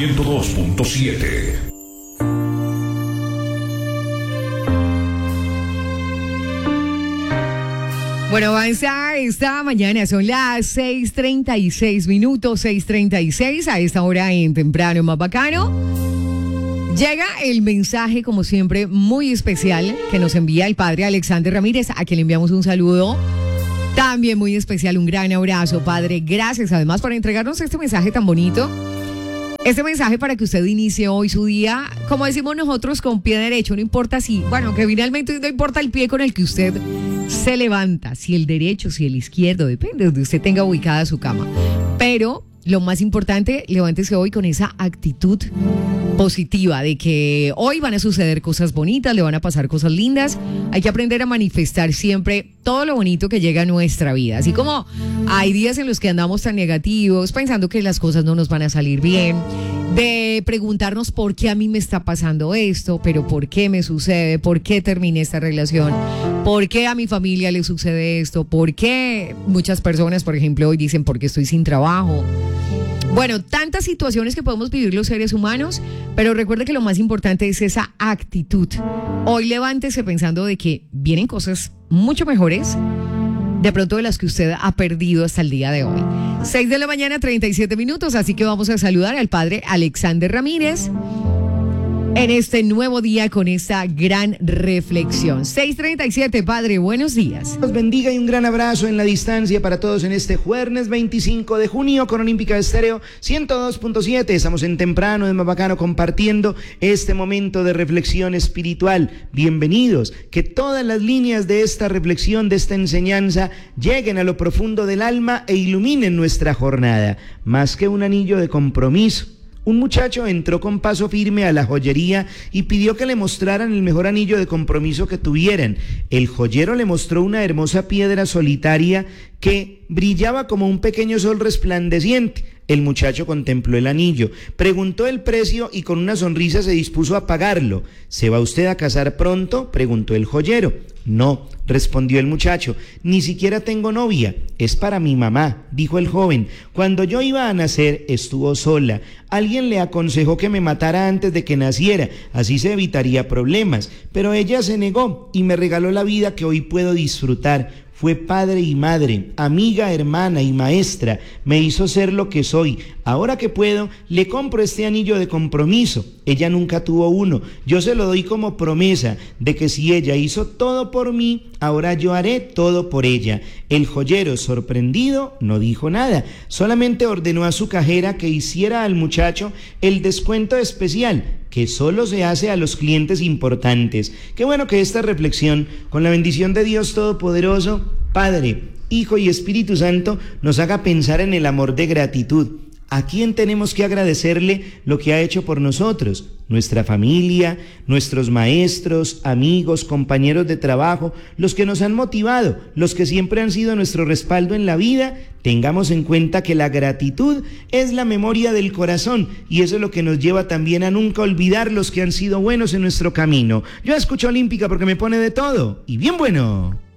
102.7. Bueno, avanza esta mañana, son las 6:36 minutos, 6:36, a esta hora en Temprano Más Bacano. Llega el mensaje, como siempre, muy especial que nos envía el padre Alexander Ramírez, a quien le enviamos un saludo también muy especial, un gran abrazo, padre. Gracias además por entregarnos este mensaje tan bonito. Este mensaje para que usted inicie hoy su día, como decimos nosotros, con pie derecho. No importa si, bueno, que finalmente no importa el pie con el que usted se levanta, si el derecho, si el izquierdo, depende de donde usted tenga ubicada su cama. Pero lo más importante, levántese hoy con esa actitud positiva de que hoy van a suceder cosas bonitas, le van a pasar cosas lindas. Hay que aprender a manifestar siempre todo lo bonito que llega a nuestra vida. Así como hay días en los que andamos tan negativos, pensando que las cosas no nos van a salir bien, de preguntarnos por qué a mí me está pasando esto, pero por qué me sucede, por qué terminé esta relación, por qué a mi familia le sucede esto, por qué muchas personas, por ejemplo, hoy dicen por qué estoy sin trabajo. Bueno, tantas situaciones que podemos vivir los seres humanos, pero recuerde que lo más importante es esa actitud. Hoy levántese pensando de que vienen cosas mucho mejores, de pronto de las que usted ha perdido hasta el día de hoy. 6 de la mañana, 37 minutos, así que vamos a saludar al padre Alexander Ramírez en este nuevo día con esta gran reflexión. 6:37, padre, buenos días. Dios bendiga y un gran abrazo en la distancia para todos en este jueves 25 de junio con Olímpica Estéreo 102.7. Estamos en Temprano de Más Bacano compartiendo este momento de reflexión espiritual. Bienvenidos, que todas las líneas de esta reflexión, de esta enseñanza, lleguen a lo profundo del alma e iluminen nuestra jornada. Más que un anillo de compromiso, un muchacho entró con paso firme a la joyería y pidió que le mostraran el mejor anillo de compromiso que tuvieran. El joyero le mostró una hermosa piedra solitaria que brillaba como un pequeño sol resplandeciente. El muchacho contempló el anillo, preguntó el precio y con una sonrisa se dispuso a pagarlo. ¿Se va usted a casar pronto?, preguntó el joyero. No, respondió el muchacho, ni siquiera tengo novia, es para mi mamá, dijo el joven. Cuando yo iba a nacer estuvo sola. Alguien le aconsejó que me matara antes de que naciera, así se evitaría problemas, pero ella se negó y me regaló la vida que hoy puedo disfrutar. Fue padre y madre, amiga, hermana y maestra, me hizo ser lo que soy. Ahora que puedo, le compro este anillo de compromiso. Ella nunca tuvo uno, yo se lo doy como promesa de que si ella hizo todo por mí, ahora yo haré todo por ella. El joyero, sorprendido, no dijo nada, solamente ordenó a su cajera que hiciera al muchacho el descuento especial que solo se hace a los clientes importantes. Qué bueno que esta reflexión, con la bendición de Dios Todopoderoso, Padre, Hijo y Espíritu Santo, nos haga pensar en el amor de gratitud. ¿A quién tenemos que agradecerle lo que ha hecho por nosotros? Nuestra familia, nuestros maestros, amigos, compañeros de trabajo, los que nos han motivado, los que siempre han sido nuestro respaldo en la vida. Tengamos en cuenta que la gratitud es la memoria del corazón y eso es lo que nos lleva también a nunca olvidar los que han sido buenos en nuestro camino. Yo escucho Olímpica porque me pone de todo y bien bueno.